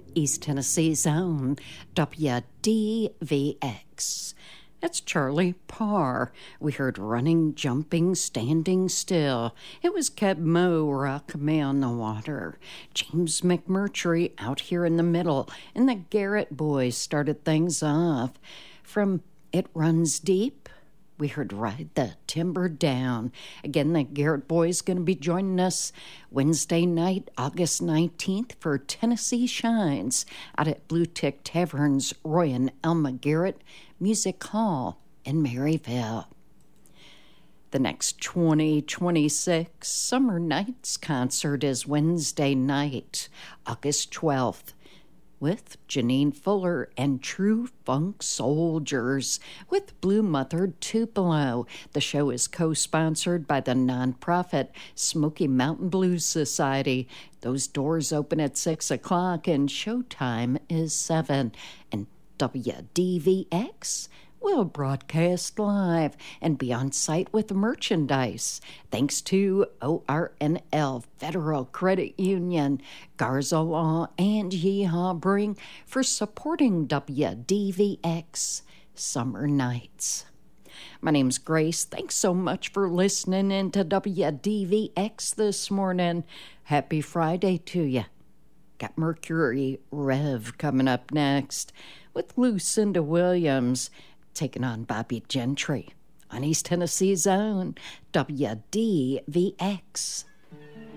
East Tennessee's own WDVX. That's Charlie Parr. We heard Running, Jumping, Standing Still. It was Keb Mo, Rock Me on the Water. James McMurtry out here in the middle, and the Garrett Boys started things off. From It Runs Deep, we heard Ride the Timber Down. Again, the Garrett Boys going to be joining us Wednesday night, August 19th for Tennessee Shines out at Blue Tick Tavern's Roy and Elma Garrett Music Hall in Maryville. The next 2026 Summer Nights concert is Wednesday night, August 12th, with Janine Fuller and True Funk Soldiers with Blue Mother Tupelo. The show is co-sponsored by the nonprofit Smoky Mountain Blues Society. Those doors open at 6 o'clock and showtime is 7. And WDVX will broadcast live and be on site with merchandise. Thanks to ORNL Federal Credit Union, Garza Law, and Yeehaw Brewing for supporting WDVX Summer Nights. My name's Grace. Thanks so much for listening in to WDVX this morning. Happy Friday to you. Got Mercury Rev coming up next with Lucinda Williams taking on Bobby Gentry on East Tennessee's own WDVX.